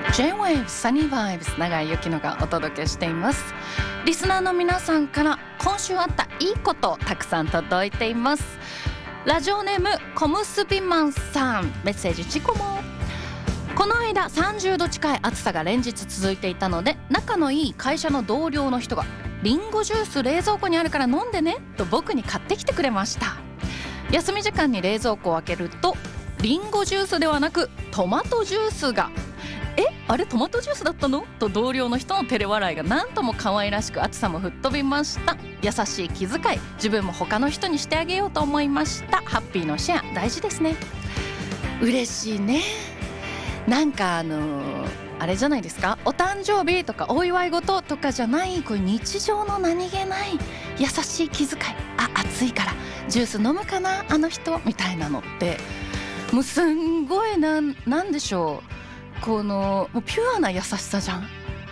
J-Wave Sunny Vibes 永井由紀乃がお届けしています。リスナーの皆さんから今週あったいいことたくさん届いています。ラジオネーム小結びマンさん、メッセージチコモ。この間30度近い暑さが連日続いていたので、仲のいい会社の同僚の人がリンゴジュース冷蔵庫にあるから飲んでねと僕に買ってきてくれました。休み時間に冷蔵庫を開けるとリンゴジュースではなくトマトジュースが。あれトマトジュースだったのと同僚の人の照れ笑いがなんとも可愛らしく、暑さも吹っ飛びました。優しい気遣い、自分も他の人にしてあげようと思いました。ハッピーのシェア大事ですね。嬉しいね。なんかあれじゃないですか、お誕生日とかお祝い事とかじゃない、こういう日常の何気ない優しい気遣い、暑いからジュース飲むかなあの人みたいなのってもうすんごいなんでしょう、このもうピュアな優しさじゃん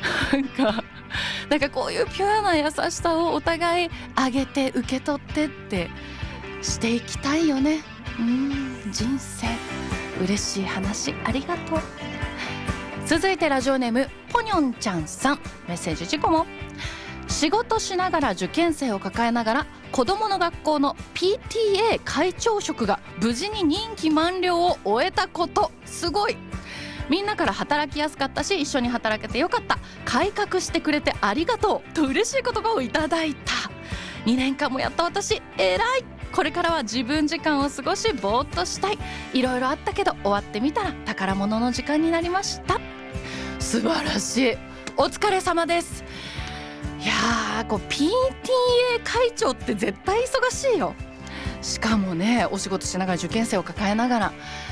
なんかこういうピュアな優しさをお互いあげて受け取ってってしていきたいよね。人生嬉しい話ありがとう。続いてラジオネームポニョンちゃんさん、メッセージ事故も。仕事しながら受験生を抱えながら子どもの学校の PTA 会長職が無事に任期満了を終えたこと、すごい。みんなから働きやすかったし一緒に働けてよかった、改革してくれてありがとうと嬉しい言葉をいただいた。2年間もやった私偉い。これからは自分時間を過ごしぼーっとしたい。いろいろあったけど終わってみたら宝物の時間になりました。素晴らしい、お疲れ様です。いやー、こう PTA 会長って絶対忙しいよ。しかもね、お仕事しながら受験生を抱えながら、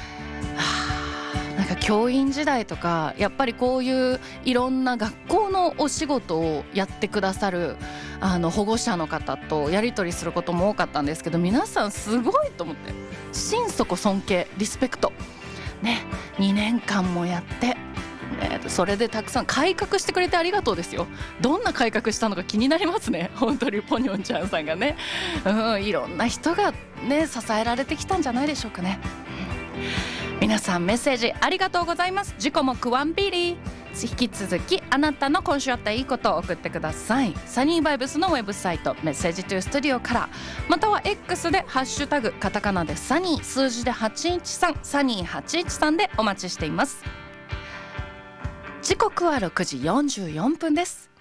なんか教員時代とかやっぱりこういういろんな学校のお仕事をやってくださる保護者の方とやり取りすることも多かったんですけど、皆さんすごいと思って、心底尊敬リスペクトね。2年間もやって、それでたくさん改革してくれてありがとうですよ。どんな改革したのか気になりますね。本当にポニョンちゃんさんがね、いろんな人がね支えられてきたんじゃないでしょうかね。皆さんメッセージありがとうございます。自己もクワンビリー。引き続きあなたの今週あったいいことを送ってください。サニーバイブスのウェブサイトメッセージトゥースタジオから、または X でハッシュタグカタカナでサニー、数字で813、サニー813でお待ちしています。時刻は6時44分です。